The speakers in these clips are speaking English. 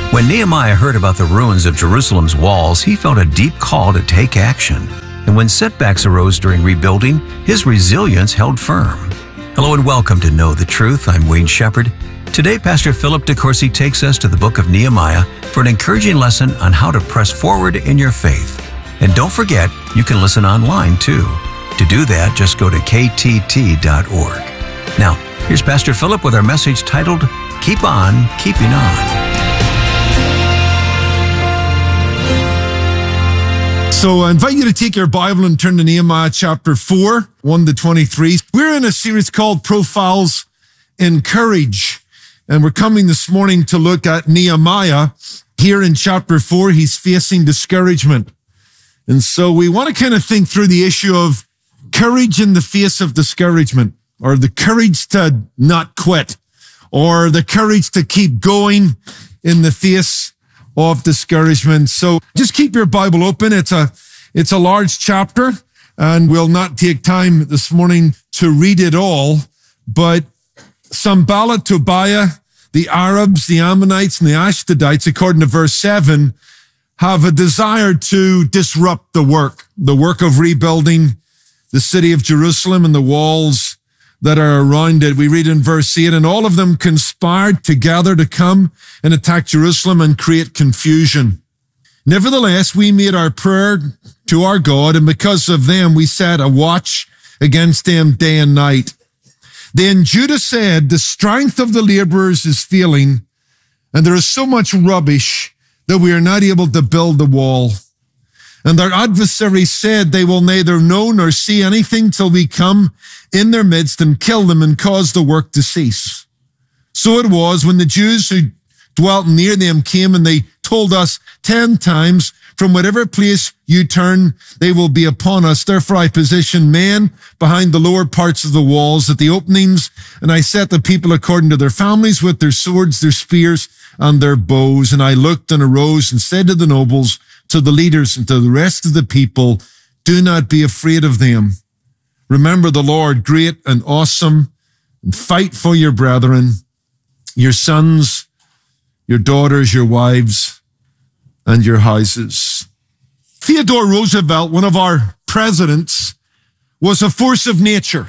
When Nehemiah heard about the ruins of Jerusalem's walls, he felt a deep call to take action. And when setbacks arose during rebuilding, his resilience held firm. Hello and welcome to Know the Truth. I'm Wayne Shepherd. Today, Pastor Philip DeCourcy takes us to the book of Nehemiah for an encouraging lesson on how to press forward in your faith. And don't forget, you can listen online too. To do that, just go to ktt.org. Now, here's Pastor Philip with our message titled, Keep On Keeping On. So I invite you to take your Bible and turn to Nehemiah chapter 4, 1 to 23. We're in a series called Profiles in Courage. And we're coming this morning to look at Nehemiah. Here in chapter 4, he's facing discouragement. And so we want to kind of think through the issue of courage in the face of discouragement, or the courage to not quit, or the courage to keep going in the face of discouragement. So just keep your Bible open. It's a large chapter, and we'll not take time this morning to read it all, but Sanballat, Tobiah, the Arabs, the Ammonites, and the Ashdodites, according to verse 7, have a desire to disrupt the work of rebuilding the city of Jerusalem and the walls that are around it. We read in verse 8, and all of them conspired together to come and attack Jerusalem and create confusion. Nevertheless, we made our prayer to our God, and because of them, we set a watch against them day and night. Then Judah said, the strength of the laborers is failing, and there is so much rubbish that we are not able to build the wall. And their adversaries said, they will neither know nor see anything till we come in their midst and kill them and cause the work to cease. So it was when the Jews who dwelt near them came, and they told us 10 times, from whatever place you turn, they will be upon us. Therefore I positioned men behind the lower parts of the walls at the openings, and I set the people according to their families with their swords, their spears, and their bows. And I looked and arose and said to the nobles, to the leaders, and to the rest of the people, do not be afraid of them. Remember the Lord, great and awesome, and fight for your brethren, your sons, your daughters, your wives, and your houses. Theodore Roosevelt, one of our presidents, was a force of nature,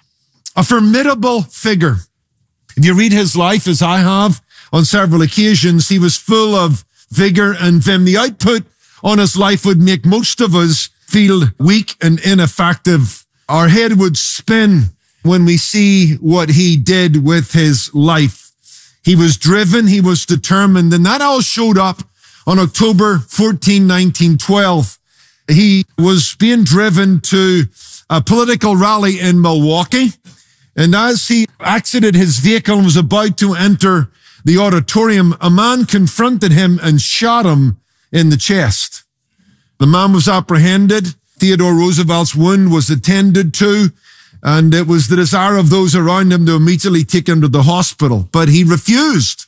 a formidable figure. If you read his life, as I have on several occasions, he was full of vigor and vim. The output on his life would make most of us feel weak and ineffective. Our head would spin when we see what he did with his life. He was driven, he was determined, and that all showed up on October 14, 1912. He was being driven to a political rally in Milwaukee, and as he exited his vehicle and was about to enter the auditorium, a man confronted him and shot him in the chest. The man was apprehended. Theodore Roosevelt's wound was attended to, and it was the desire of those around him to immediately take him to the hospital. But he refused.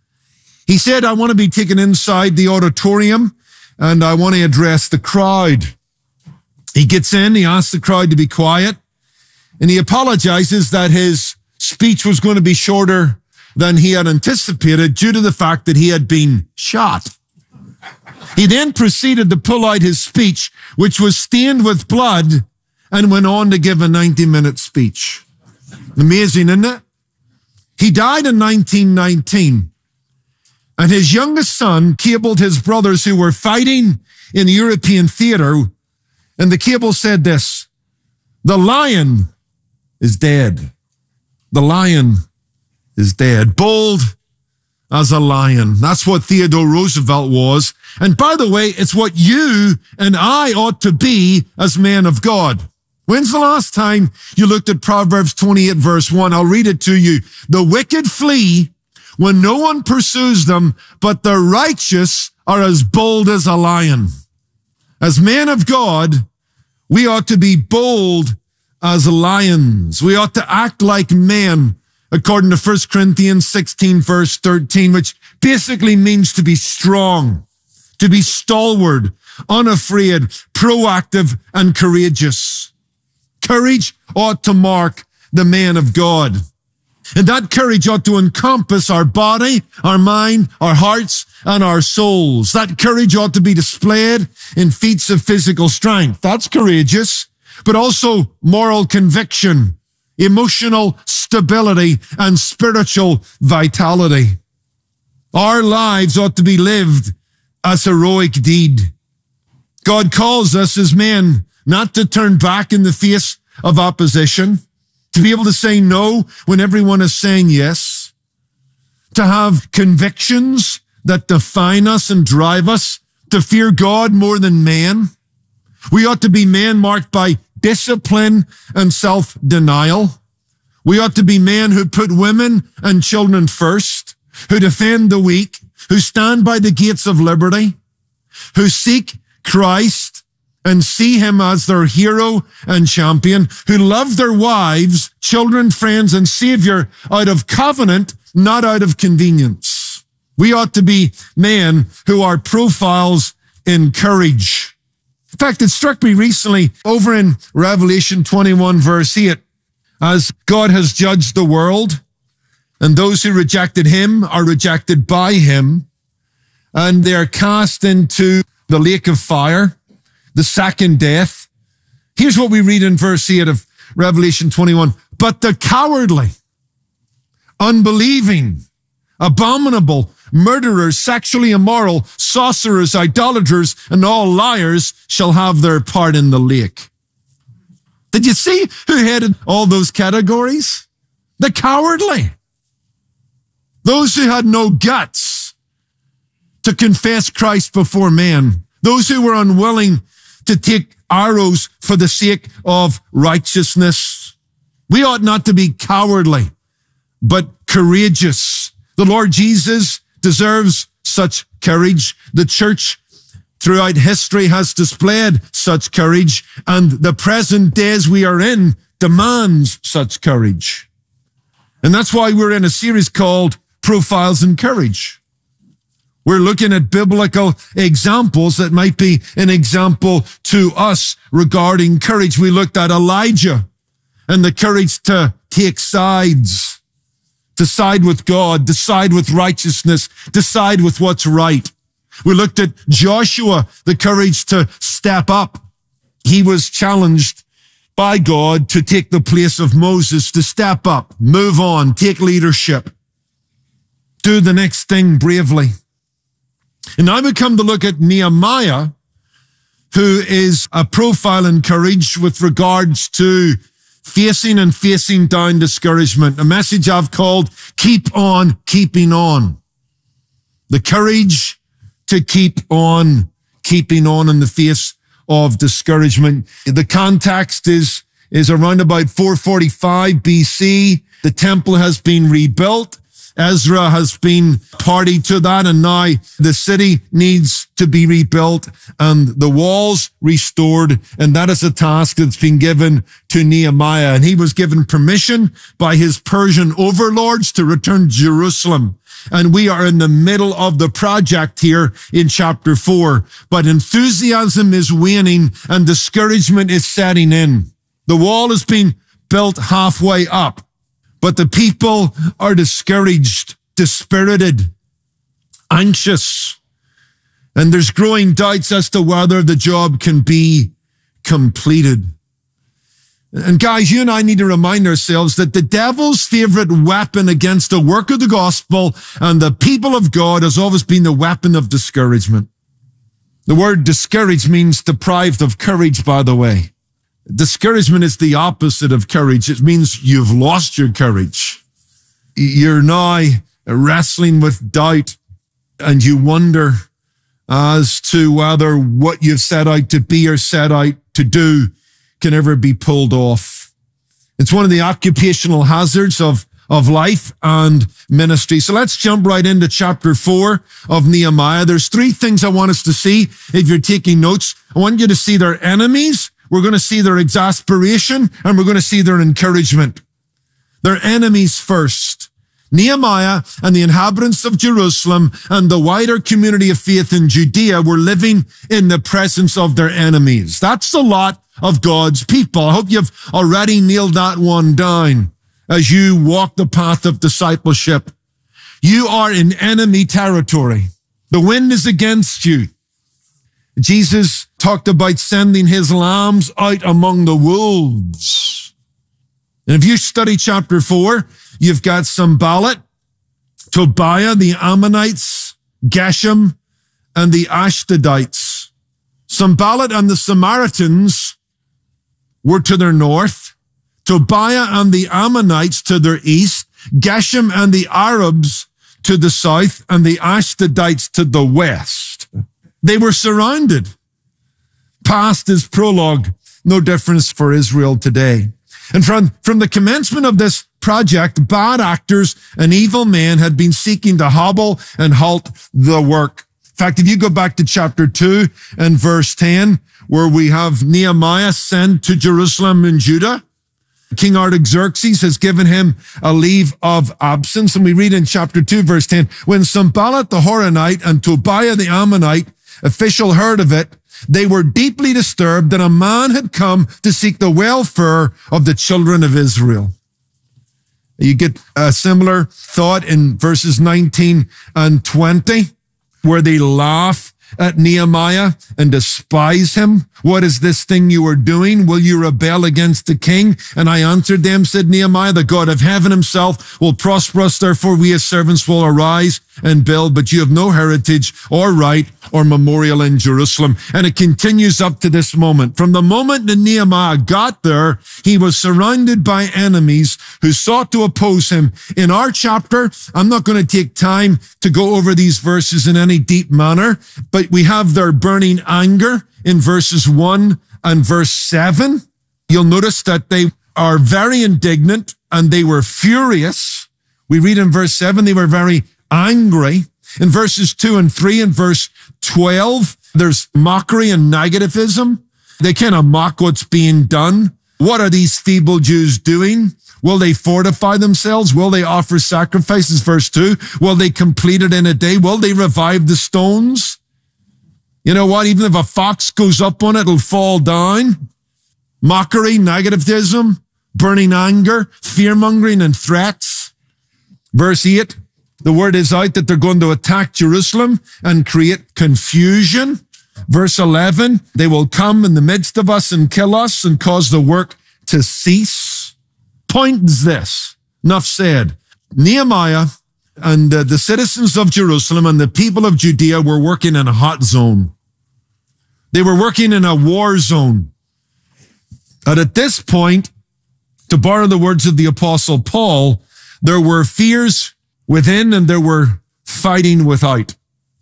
He said, I want to be taken inside the auditorium, and I want to address the crowd. He gets in, he asks the crowd to be quiet, and he apologizes that his speech was going to be shorter than he had anticipated due to the fact that he had been shot. He then proceeded to pull out his speech, which was stained with blood, and went on to give a 90-minute speech. Amazing, isn't it? He died in 1919, and his youngest son cabled his brothers who were fighting in the European theater, and the cable said this, the lion is dead. The lion is dead. Bold as a lion. That's what Theodore Roosevelt was. And by the way, it's what you and I ought to be as men of God. When's the last time you looked at Proverbs 28 verse 1? I'll read it to you. The wicked flee when no one pursues them, but the righteous are as bold as a lion. As men of God, we ought to be bold as lions. We ought to act like men, according to 1 Corinthians 16, verse 13, which basically means to be strong, to be stalwart, unafraid, proactive, and courageous. Courage ought to mark the man of God. And that courage ought to encompass our body, our mind, our hearts, and our souls. That courage ought to be displayed in feats of physical strength. That's courageous, but also moral conviction, emotional stability, and spiritual vitality. Our lives ought to be lived as heroic deed. God calls us as men not to turn back in the face of opposition, to be able to say no when everyone is saying yes, to have convictions that define us and drive us, to fear God more than man. We ought to be men marked by discipline and self-denial. We ought to be men who put women and children first, who defend the weak, who stand by the gates of liberty, who seek Christ and see him as their hero and champion, who love their wives, children, friends, and Savior out of covenant, not out of convenience. We ought to be men who are profiles in courage. In fact, it struck me recently over in Revelation 21 verse 8, as God has judged the world, and those who rejected him are rejected by him, and they are cast into the lake of fire, the second death. Here's what we read in verse 8 of Revelation 21. But the cowardly, unbelieving, abominable, murderers, sexually immoral, sorcerers, idolaters, and all liars shall have their part in the lake. Did you see who headed all those categories? The cowardly. Those who had no guts to confess Christ before men. Those who were unwilling to take arrows for the sake of righteousness. We ought not to be cowardly, but courageous. The Lord Jesus deserves such courage. The church throughout history has displayed such courage, and the present days we are in demands such courage. And that's why we're in a series called Profiles in Courage. We're looking at biblical examples that might be an example to us regarding courage. We looked at Elijah and the courage to take sides, to side with God, to side with righteousness, to side with what's right. We looked at Joshua, the courage to step up. He was challenged by God to take the place of Moses, to step up, move on, take leadership, do the next thing bravely. And now we come to look at Nehemiah, who is a profile in courage with regards to facing down discouragement. A message I've called, Keep On Keeping On. The courage to keep on keeping on in the face of discouragement. The context is around about 445 BC. The temple has been rebuilt. Ezra has been party to that, and now the city needs to be rebuilt and the walls restored, and that is a task that's been given to Nehemiah. And he was given permission by his Persian overlords to return to Jerusalem. And we are in the middle of the project here in chapter 4. But enthusiasm is waning and discouragement is setting in. The wall has been built halfway up, but the people are discouraged, dispirited, anxious, and there's growing doubts as to whether the job can be completed. And guys, you and I need to remind ourselves that the devil's favorite weapon against the work of the gospel and the people of God has always been the weapon of discouragement. The word discouraged means deprived of courage, by the way. Discouragement is the opposite of courage. It means you've lost your courage. You're now wrestling with doubt, and you wonder as to whether what you've set out to be or set out to do can ever be pulled off. It's one of the occupational hazards of life and ministry. So let's jump right into chapter 4 of Nehemiah. There's 3 things I want us to see if you're taking notes. I want you to see their enemies. We're going to see their exasperation, and we're going to see their encouragement. Their enemies first. Nehemiah and the inhabitants of Jerusalem and the wider community of faith in Judea were living in the presence of their enemies. That's the lot of God's people. I hope you've already nailed that one down. as you walk the path of discipleship. You are in enemy territory. The wind is against you. Jesus talked about sending his lambs out among the wolves. And if you study chapter 4, you've got Sanballat, Tobiah, the Ammonites, Geshem, and the Ashdodites. Sanballat and the Samaritans were to their north, Tobiah and the Ammonites to their east, Geshem and the Arabs to the south, and the Ashdodites to the west. They were surrounded. Past is prologue, no difference for Israel today. And from the commencement of this project, bad actors and evil men had been seeking to hobble and halt the work. In fact, if you go back to chapter 2 and verse 10, where we have Nehemiah sent to Jerusalem and Judah, King Artaxerxes has given him a leave of absence. And we read in chapter 2, verse 10, when Sanballat the Horonite and Tobiah the Ammonite official heard of it, they were deeply disturbed that a man had come to seek the welfare of the children of Israel. You get a similar thought in verses 19 and 20, where they laugh at Nehemiah and despise him. What is this thing you are doing? Will you rebel against the king? And I answered them, said Nehemiah, the God of heaven himself will prosper us. Therefore we as servants will arise and build, but you have no heritage or right or memorial in Jerusalem. And it continues up to this moment. From the moment that Nehemiah got there, he was surrounded by enemies who sought to oppose him. In our chapter, I'm not going to take time to go over these verses in any deep manner, but we have their burning anger in verses 1 and verse 7. You'll notice that they are very indignant and they were furious. We read in verse 7, they were very angry. In verses 2 and 3 and verse 12, there's mockery and negativism. They kind of mock what's being done. What are these feeble Jews doing? Will they fortify themselves? Will they offer sacrifices? Verse 2, will they complete it in a day? Will they revive the stones? You know what? Even if a fox goes up on it, it'll fall down. Mockery, negativism, burning anger, fear-mongering, and threats. Verse 8, the word is out that they're going to attack Jerusalem and create confusion. Verse 11, they will come in the midst of us and kill us and cause the work to cease. Point is this, enough said. Nehemiah and the citizens of Jerusalem and the people of Judea were working in a hot zone. They were working in a war zone. And at this point, to borrow the words of the Apostle Paul, there were fears within and there were fighting without.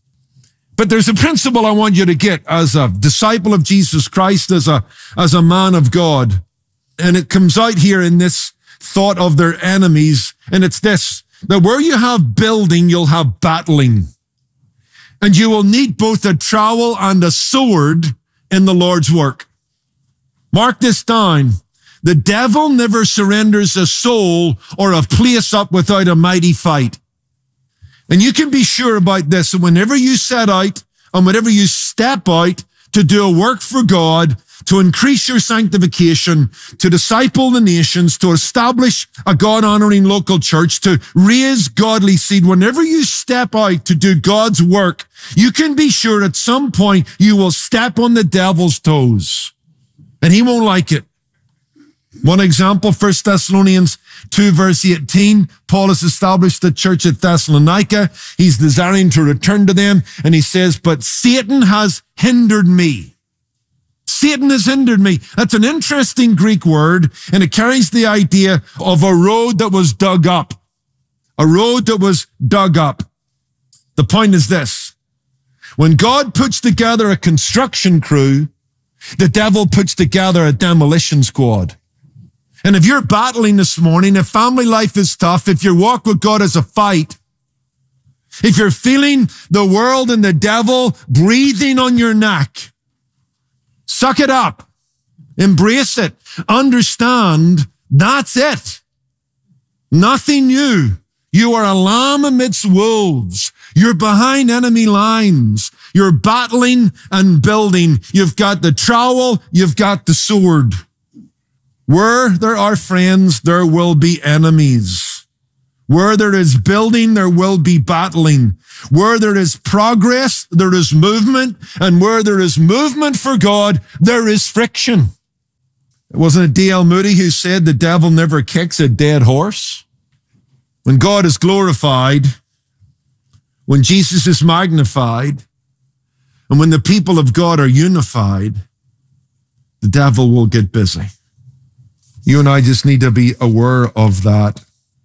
But there's a principle I want you to get as a disciple of Jesus Christ, as a man of God. And it comes out here in this thought of their enemies. And it's this, that where you have building, you'll have battling. And you will need both a trowel and a sword in the Lord's work. Mark this down. The devil never surrenders a soul or a place up without a mighty fight. And you can be sure about this. And whenever you set out and whenever you step out to do a work for God, to increase your sanctification, to disciple the nations, to establish a God-honoring local church, to raise godly seed, whenever you step out to do God's work, you can be sure at some point you will step on the devil's toes. And he won't like it. One example, 1 Thessalonians 2 verse 18, Paul has established the church at Thessalonica. He's desiring to return to them. And he says, but Satan has hindered me. Satan has hindered me. That's an interesting Greek word, and it carries the idea of a road that was dug up. A road that was dug up. The point is this. When God puts together a construction crew, the devil puts together a demolition squad. And if you're battling this morning, if family life is tough, if your walk with God is a fight, if you're feeling the world and the devil breathing on your neck, suck it up. Embrace it. Understand that's it. Nothing new. You are a lamb amidst wolves. You're behind enemy lines. You're battling and building. You've got the trowel. You've got the sword. Where there are friends, there will be enemies. Where there is building, there will be battling. Where there is progress, there is movement. And where there is movement for God, there is friction. Wasn't it D.L. Moody who said the devil never kicks a dead horse? When God is glorified, when Jesus is magnified, and when the people of God are unified, the devil will get busy. You and I just need to be aware of that.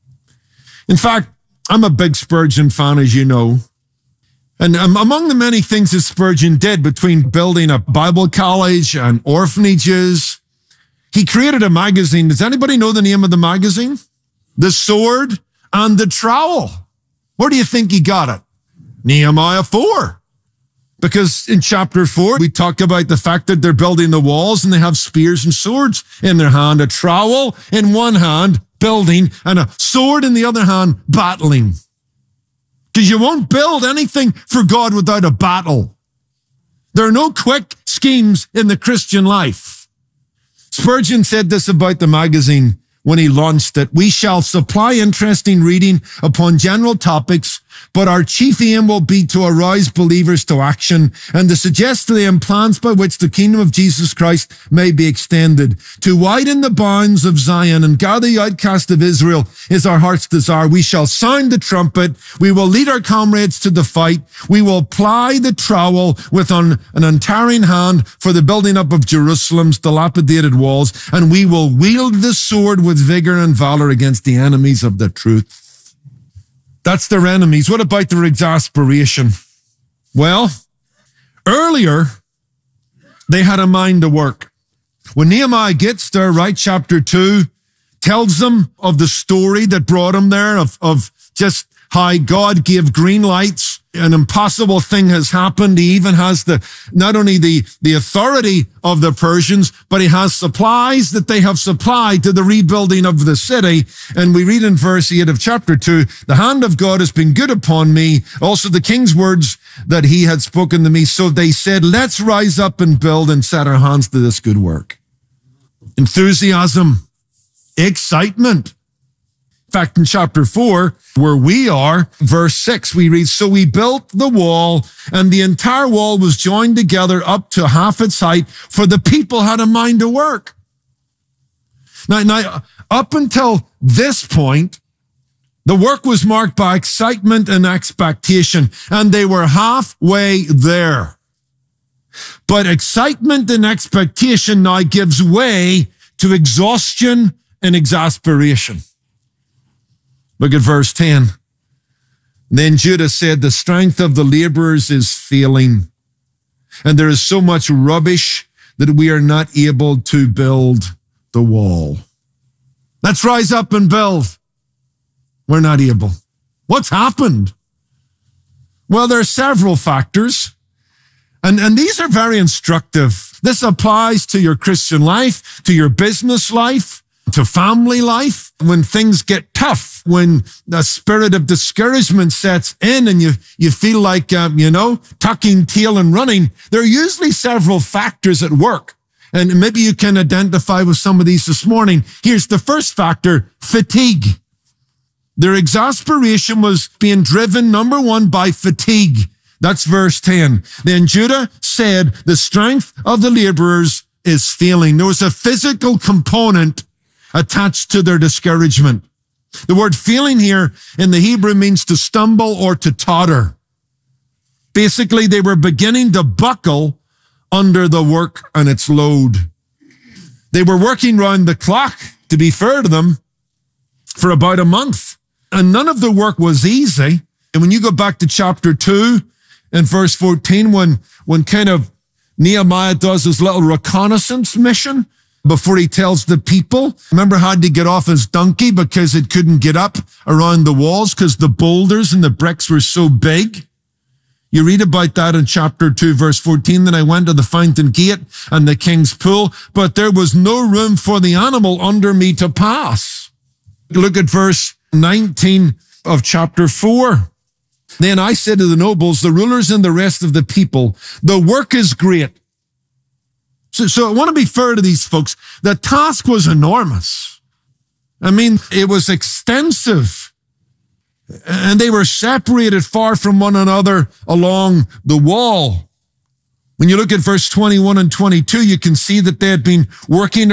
In fact, I'm a big Spurgeon fan, as you know. And among the many things that Spurgeon did between building a Bible college and orphanages, he created a magazine. Does anybody know the name of the magazine? The Sword and the Trowel. Where do you think he got it? Nehemiah 4. Because in chapter 4, we talk about the fact that they're building the walls and they have spears and swords in their hand, a trowel in one hand, building, and a sword in the other hand, battling. Because you won't build anything for God without a battle. There are no quick schemes in the Christian life. Spurgeon said this about the magazine when he launched it. We shall supply interesting reading upon general topics, but our chief aim will be to arouse believers to action and to suggest to them plans by which the kingdom of Jesus Christ may be extended. To widen the bounds of Zion and gather the outcast of Israel is our heart's desire. We shall sound the trumpet. We will lead our comrades to the fight. We will ply the trowel with an untiring hand for the building up of Jerusalem's dilapidated walls, and we will wield the sword with vigor and valor against the enemies of the truth. That's their enemies. What about their exasperation? Well, earlier, they had a mind to work. When Nehemiah gets there, right, chapter 2, tells them of the story that brought him there, of just how God gave green lights. An impossible thing has happened. He even has not only the authority of the Persians, but he has supplies that they have supplied to the rebuilding of the city. And we read in verse 8 of chapter 2, the hand of God has been good upon me. Also the king's words that he had spoken to me. So they said, let's rise up and build and set our hands to this good work. Enthusiasm, excitement. In fact, in chapter 4, where we are, verse 6, we read, so we built the wall, and the entire wall was joined together up to half its height, for the people had a mind to work. Now, up until this point, the work was marked by excitement and expectation, and they were halfway there. But excitement and expectation now gives way to exhaustion and exasperation. Look at verse 10. Then Judah said, the strength of the laborers is failing, and there is so much rubbish that we are not able to build the wall. Let's rise up and build. We're not able. What's happened? Well, there are several factors, and these are very instructive. This applies to your Christian life, to your business life, to family life. When things get tough, when the spirit of discouragement sets in and you feel like, tucking tail and running, there are usually several factors at work. And maybe you can identify with some of these this morning. Here's the first factor, fatigue. Their exasperation was being driven, number one, by fatigue. That's verse 10. Then Judah said, the strength of the laborers is failing. There was a physical component attached to their discouragement. The word failing here in the Hebrew means to stumble or to totter. Basically, they were beginning to buckle under the work and its load. They were working round the clock, to be fair to them, for about a month. And none of the work was easy. And when you go back to chapter 2 and verse 14, when kind of Nehemiah does his little reconnaissance mission, before he tells the people, remember how to get off his donkey because it couldn't get up around the walls because the boulders and the bricks were so big. You read about that in chapter 2, verse 14. Then I went to the fountain gate and the king's pool, but there was no room for the animal under me to pass. Look at verse 19 of chapter 4. Then I said to the nobles, the rulers and the rest of the people, the work is great, So I want to be fair to these folks. The task was enormous. I mean, it was extensive. And they were separated far from one another along the wall. When you look at verse 21 and 22, you can see that they had been working